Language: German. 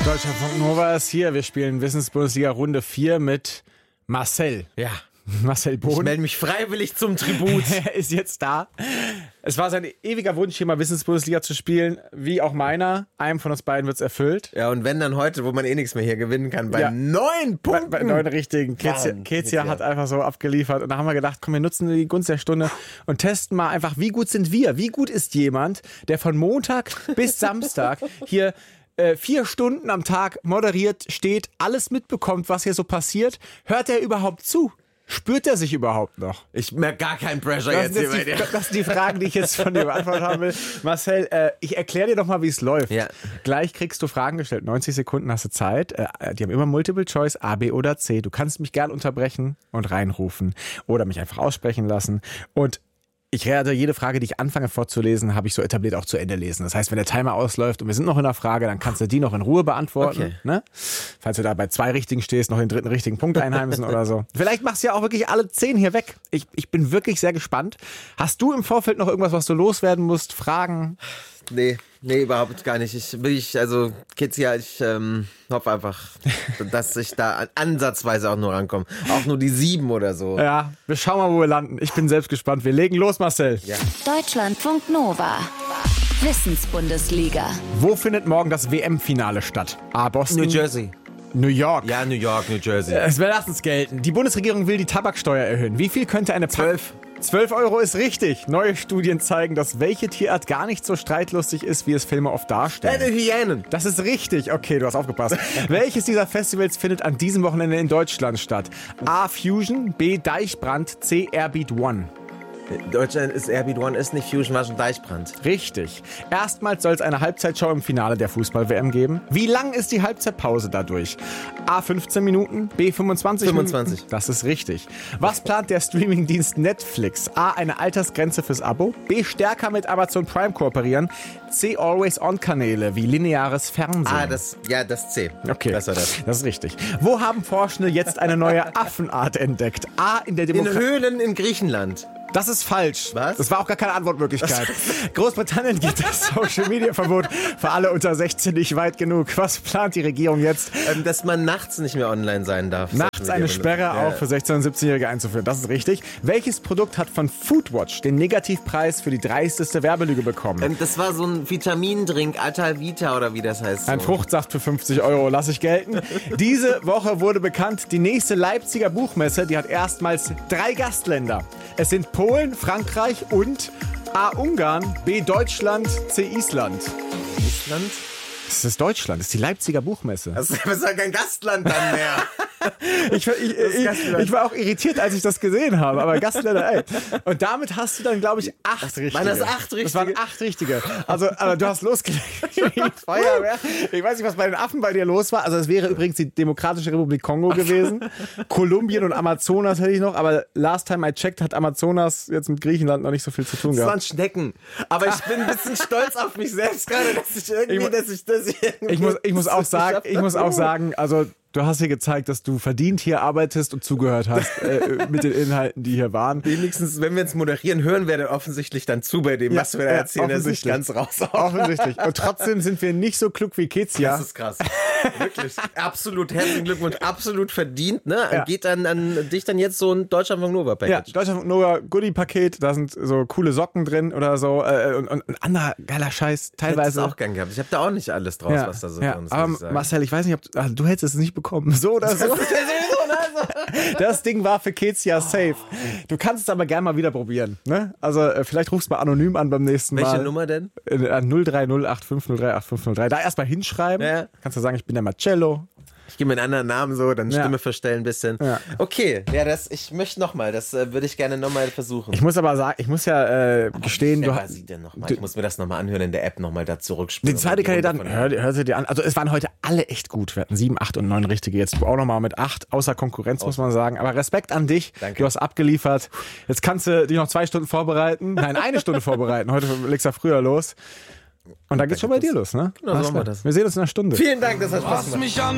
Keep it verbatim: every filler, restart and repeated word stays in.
Deutschlandfunk Nova ist hier. Wir spielen Wissensbundesliga Runde vier mit Marcel. Ja. Marcel Bohn. Ich melde mich freiwillig zum Tribut. Er ist jetzt da. Es war sein ewiger Wunsch, hier mal Wissensbundesliga zu spielen, wie auch meiner. Einem von uns beiden wird es erfüllt. Ja, und wenn dann heute, wo man eh nichts mehr hier gewinnen kann, bei Ja. neun Punkten. Bei, bei neun richtigen. Kezia, Mann, Kezia Kezia. hat einfach so abgeliefert. Und da haben wir gedacht, komm, wir nutzen die Gunst der Stunde und testen mal einfach, wie gut sind wir? Wie gut ist jemand, der von Montag bis Samstag hier äh, vier Stunden am Tag moderiert, steht, alles mitbekommt, was hier so passiert? Hört er überhaupt zu? Spürt er sich überhaupt noch? Ich merke gar keinen Pressure Das jetzt sind, hier jetzt bei die, dir. das sind die Fragen, die ich jetzt von dir beantwortet haben will. Marcel, äh, ich erkläre dir doch mal, wie es läuft. Ja. Gleich kriegst du Fragen gestellt. neunzig Sekunden hast du Zeit. Äh, die haben immer Multiple Choice, A, B oder C. Du kannst mich gern unterbrechen und reinrufen oder mich einfach aussprechen lassen. Und ich werde jede Frage, die ich anfange vorzulesen, habe ich so etabliert auch zu Ende lesen. Das heißt, wenn der Timer ausläuft und wir sind noch in der Frage, dann kannst du die noch in Ruhe beantworten. Okay. Ne? Falls du da bei zwei richtigen stehst, noch den dritten richtigen Punkt einheimsen oder so. Vielleicht machst du ja auch wirklich alle zehn hier weg. Ich, ich bin wirklich sehr gespannt. Hast du im Vorfeld noch irgendwas, was du loswerden musst? Fragen? Nee, nee, überhaupt gar nicht. Ich will ich, also Kezia, ich ähm, hoffe einfach, dass ich da an- ansatzweise auch nur rankomme. Auch nur die sieben oder so. Ja, wir schauen mal, wo wir landen. Ich bin selbst gespannt. Wir legen los, Marcel. Ja. Deutschlandfunk Nova. Wissensbundesliga. Wo findet morgen das W M-Finale statt? A, Boston. New Jersey. New York. Ja, New York, New Jersey. Es wir lassen es gelten. Die Bundesregierung will die Tabaksteuer erhöhen. Wie viel könnte eine... Pa- Zwölf. zwölf Euro ist richtig. Neue Studien zeigen, dass welche Tierart gar nicht so streitlustig ist, wie es Filme oft darstellen. Äh, die Hyänen. Das ist richtig. Okay, du hast aufgepasst. Welches dieser Festivals findet an diesem Wochenende in Deutschland statt? A. Fusion, B. Deichbrand, C. Airbeat One. Deutschland ist Airbeat One, ist nicht Fusion, war schon Deichbrand. Richtig. Erstmals soll es eine Halbzeitshow im Finale der Fußball-W M geben. Wie lang ist die Halbzeitpause dadurch? A. fünfzehn Minuten, B. fünfundzwanzig, fünfundzwanzig. Minuten. Das ist richtig. Was plant der Streamingdienst Netflix? A. Eine Altersgrenze fürs Abo. B. Stärker mit Amazon Prime kooperieren. C. Always-On-Kanäle wie lineares Fernsehen. Ah, das, ja, das C. Okay, Das war das. Das ist richtig. Wo haben Forschende jetzt eine neue Affenart entdeckt? A. In der In Demokratie. Höhlen in Griechenland. Das ist falsch. Was? Das war auch gar keine Antwortmöglichkeit. Großbritannien gibt das Social-Media-Verbot für alle unter sechzehn nicht weit genug. Was plant die Regierung jetzt? Ähm, dass man nachts nicht mehr online sein darf. Nachts eine Sperre Ja. auch für sechzehn- und siebzehnjährige einzuführen. Das ist richtig. Welches Produkt hat von Foodwatch den Negativpreis für die dreisteste Werbelüge bekommen? Ähm, das war so ein Vitamindrink, Altalvita oder wie das heißt. Ein so. Fruchtsaft für fünfzig Euro, lasse ich gelten. Diese Woche wurde bekannt, die nächste Leipziger Buchmesse, die hat erstmals drei Gastländer. Es sind Polen, Frankreich und A. Ungarn, B. Deutschland, C. Island. Island? Das ist Deutschland, das ist die Leipziger Buchmesse. Das ist ja kein Gastland dann mehr. Ich, ich, ich, ich war auch irritiert, als ich das gesehen habe, aber Gastländer, ey. Und damit hast du dann, glaube ich, acht richtige. waren das acht Das waren richtige? acht richtige. Also, aber du hast losgelegt. Feuerwehr. Ich weiß nicht, was bei den Affen bei dir los war. Also, es wäre übrigens die Demokratische Republik Kongo gewesen. Kolumbien und Amazonas hätte ich noch, aber last time I checked hat Amazonas jetzt mit Griechenland noch nicht so viel zu tun Das waren gehabt. Schnecken. Aber ich bin ein bisschen stolz auf mich selbst gerade, dass ich irgendwie, Ich mu- dass ich das irgendwie Ich muss, ich muss auch das sagen, geschafft ich muss habe. auch sagen, also du hast hier gezeigt, dass du verdient hier arbeitest und zugehört hast äh, mit den Inhalten, die hier waren. Wenigstens, wenn wir jetzt moderieren, hören wir dann offensichtlich dann zu bei dem, Ja, was wir da ja, erzählen. Das ist nicht offensichtlich. ganz raus. Offensichtlich. Und trotzdem sind wir nicht so klug wie Kezia. Das ist krass. Wirklich. Absolut. Herzlichen Glückwunsch. Absolut verdient. Ne? Ja. Geht dann an dich dann jetzt so ein Deutschlandfunk Nova Ja, Package. Deutschland Nova Goodie-Paket, da sind so coole Socken drin oder so äh, und, und ein anderer geiler Scheiß, Ich hätte es teilweise. auch gern gehabt. Ich habe da auch nicht alles draus, ja, was da so ja. drin ist. Aber muss ich sagen. Marcel, ich weiß nicht, ob du, ah, du hättest es nicht bekommen. So oder so. Das Ding war für Kezia safe. Du kannst es aber gerne mal wieder probieren. Ne? Also äh, vielleicht rufst du mal anonym an beim nächsten Mal. Welche Nummer denn? Äh, An null drei null acht fünf null drei acht fünf null drei. Da erstmal hinschreiben. Ja. Kannst du sagen, ich bin der Marcello. Ich gebe mir einen anderen Namen so, dann Ja. Stimme verstellen ein bisschen. Ja. Okay, ja, das, ich möchte nochmal, das äh, würde ich gerne nochmal versuchen. Ich muss aber sagen, ich muss ja äh, gestehen, Wer du war sie denn nochmal? Ich muss mir das nochmal anhören in der App, nochmal da den zurückspielen. zweiten Kandidaten, hör, hör sie dir an. Also es waren heute alle echt gut. Wir hatten sieben, acht und neun richtige. Jetzt du auch nochmal mit acht, außer Konkurrenz, muss man sagen. Aber Respekt an dich. Danke. Du hast abgeliefert. Jetzt kannst du dich noch zwei Stunden vorbereiten. Nein, eine Stunde vorbereiten. Heute legst du früher los. Und dann geht's schon bei dir los, ne? Genau, so Alles machen wir klar. das. Wir sehen uns in einer Stunde. Vielen Dank, das hat Spaß gemacht.